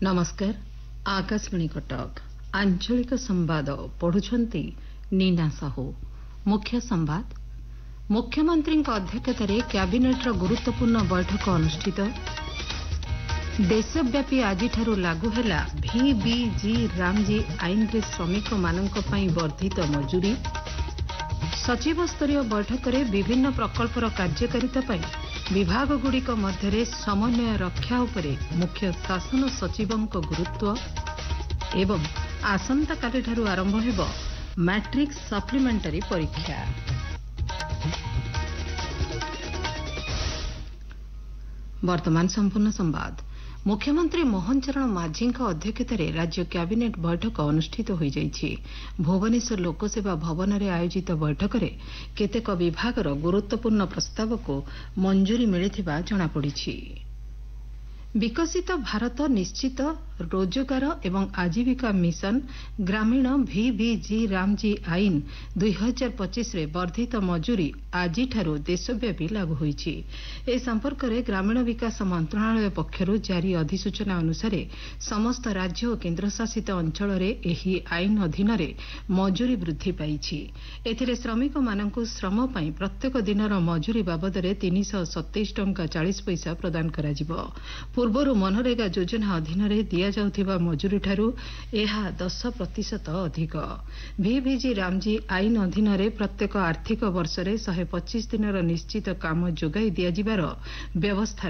नमस्कार। आकाशवाणी कटक आंचलिक संवाद पढ़ुछंती नीना साहू। मुख्य संवाद। मुख्यमंत्री अध्यक्षतार कैबिनेट गुरुत्वपूर्ण बैठक अनुष्ठित। देशव्यापी आज लागू है VBG रामजी आईन रे श्रमिक मानक पई वर्धित मजूरी। सचिव स्तरीय बैठक में विभिन्न प्रकल्पर कार्यकारिता पई विभागगुड़िक मध्य समन्वय रक्षा उपरे मुख्य शासन सचिवों गुरुत्व एवं आसंता काली ठारू आरंभ हेब मैट्रिक सप्लीमेंटारी परीक्षा। वर्तमान संपूर्ण संवाद। मुख्यमंत्री मोहन चरण माझी अध्यक्षतार राज्य कैबिनेट बैठक अनुष्ठित हो जाइछि। भुवनेश्वर लोकसेवा भवन में आयोजित बैठक में केतेक विभागर गुरुत्वपूर्ण प्रस्ताव को मंजूरी मिलिथिबा जणापड़िछि। विकसित भारत निश्चित रोजगार एवं आजीविका मिशन ग्रामीण VBG रामजी आईन 2025 रे वर्धित मजूरी आज देशव्यापी लागू होईछि। ए संपर्क में ग्रामीण विकास मंत्रणालय पक्षरु जारी अधिसूचना अनुसार समस्त राज्य और केन्द्रशासित अंचल एही आईन अधीन मजूरी वृद्धि पाइछि। एथिरे श्रमिक मानकु श्रम पई प्रत्येक दिनर मजूरी बाबद 327 टंका 40 पैसा प्रदान कराजिबो। पूर्वरु मनरेगा योजना अधीन दिया जाउथिबा मजूरी ठारू एहा 10% अधिक। VBG रामजी आईन अधीन प्रत्येक आर्थिक वर्ष 125 दिनर निश्चित काम जोगाई दियाजिबार व्यवस्था